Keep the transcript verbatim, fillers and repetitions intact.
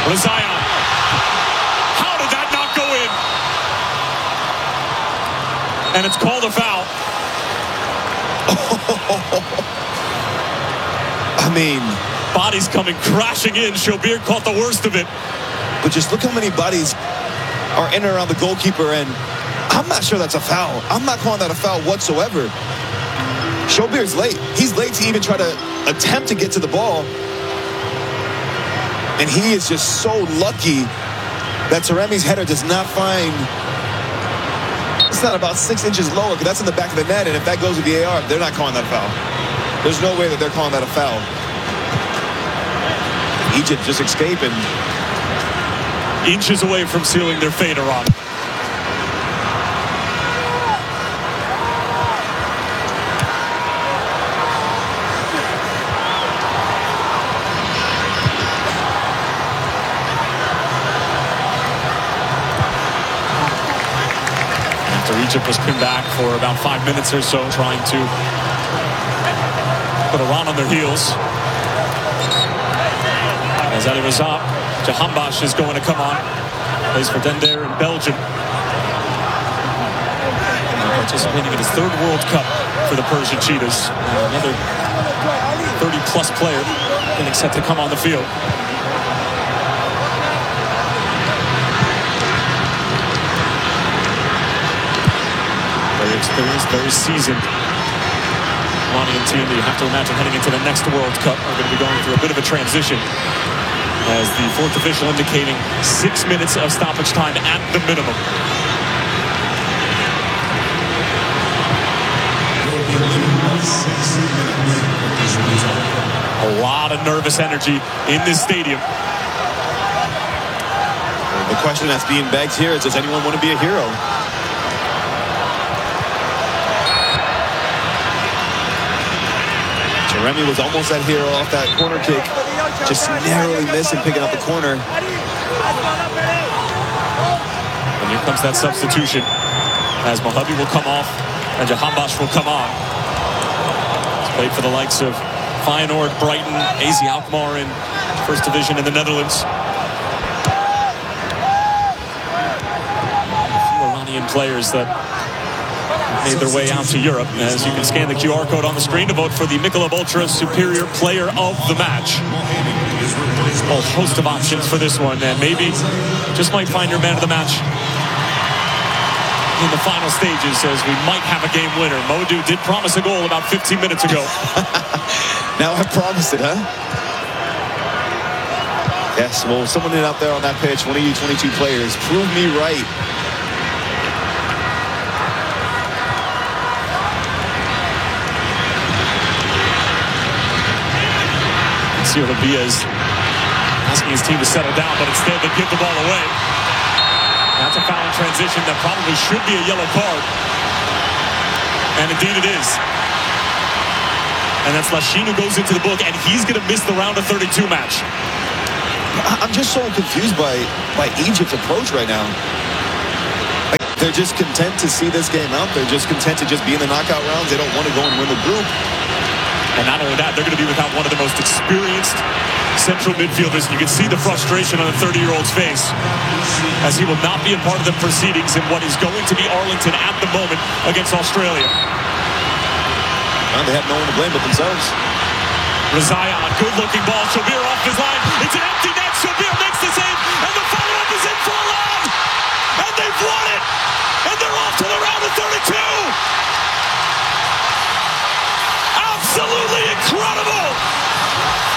Rezaeian. How did that not go in? And it's called a foul. I mean, bodies coming crashing in. Shobir caught the worst of it. But just look how many bodies are in and around the goalkeeper, and I'm not sure that's a foul. I'm not calling that a foul whatsoever. Shobir's late. He's late to even try to attempt to get to the ball. And he is just so lucky that Taremi's header does not find... It's not about six inches lower, because that's in the back of the net, and if that goes with the A R, they're not calling that a foul. There's no way that they're calling that a foul. Egypt just escaping. Inches away from sealing their fate, Iran. After Egypt was pinned back for about five minutes or so, trying to put Iran on their heels. As Ali Reza, Jahanbakhsh is going to come on. Plays for Dender in Belgium. Participating in his third World Cup for the Persian Cheetahs. Another thirty plus player getting set to come on the field. Very experienced, very seasoned Iranian team that you have to imagine heading into the next World Cup are going to be going through a bit of a transition, as the fourth official indicating six minutes of stoppage time at the minimum. A lot of nervous energy in this stadium. The question that's being begged here is, does anyone want to be a hero? Taremi was almost that hero off that corner kick. Just narrowly missing picking up the corner. And here comes that substitution, as Mohabi will come off and Jahanbakhsh will come on. He's played for the likes of Feyenoord, Brighton, A Z Alkmaar in First Division in the Netherlands. A few Iranian players that made their way out to Europe, as you can scan the Q R code on the screen to vote for the Michelob Ultra Superior Player of the Match. A host of options for this one, and maybe just might find your man of the match in the final stages, as we might have a game winner. Modu did promise a goal about fifteen minutes ago. Now I promised it, huh? Yes, well, someone out there on that pitch, one of you twenty-two players, prove me right. Diaz asking his team to settle down, but instead they give the ball away. That's a foul in transition that probably should be a yellow card. And indeed it is. And that's Lachine who goes into the book, and he's going to miss the round of thirty-two match. I'm just so confused by, by Egypt's approach right now. Like, they're just content to see this game out. They're just content to just be in the knockout rounds. They don't want to go and win the group. And not only that, they're going to be without one of the most experienced central midfielders. You can see the frustration on the thirty-year-old's face, as he will not be a part of the proceedings in what is going to be Arlington at the moment against Australia. Well, they have no one to blame but themselves. Rezaeian, good-looking ball. Shobir off his line. It's an empty net. Shobir makes the save, and the follow-up is in for Iran. And they've won it. And they're off to the round of thirty-two. Absolutely